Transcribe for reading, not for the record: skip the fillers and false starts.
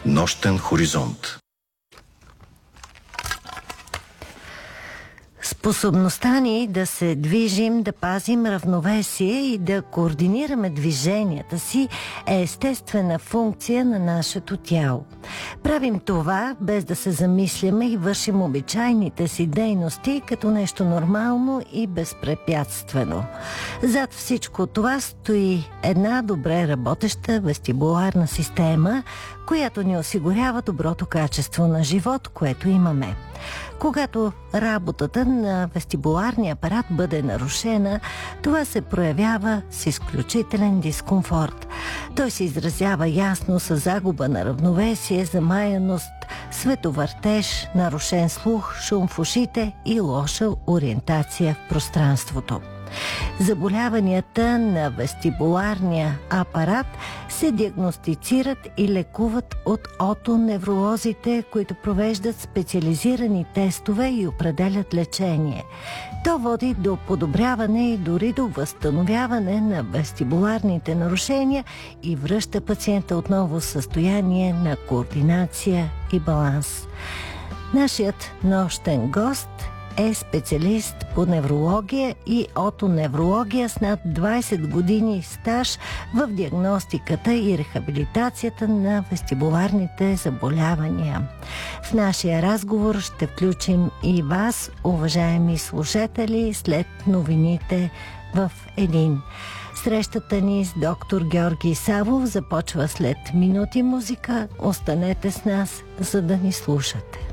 Нощен хоризонт. Способността ни да се движим, да пазим равновесие и да координираме движенията си е естествена функция на нашето тяло. Правим това без да се замисляме и вършим обичайните си дейности като нещо нормално и безпрепятствено. Зад всичко това стои една добре работеща вестибуларна система, която ни осигурява доброто качество на живот, което имаме. Когато работата на вестибуларния апарат бъде нарушена, това се проявява с изключителен дискомфорт. Той се изразява ясно с загуба на равновесие, замаяност, световъртеж, нарушен слух, шум в ушите и лоша ориентация в пространството. Заболяванията на вестибуларния апарат се диагностицират и лекуват от отоневролозите, които провеждат специализирани тестове и определят лечение. То води до подобряване и дори до възстановяване на вестибуларните нарушения и връща пациента отново в състояние на координация и баланс. Нашият нощен гост е специалист по неврология и отоневрология с над 20 години стаж в диагностиката и рехабилитацията на вестибуларните заболявания. В нашия разговор ще включим и вас, уважаеми слушатели, след новините в един. Срещата ни с доктор Георги Савов започва след минути музика. Останете с нас, за да ни слушате.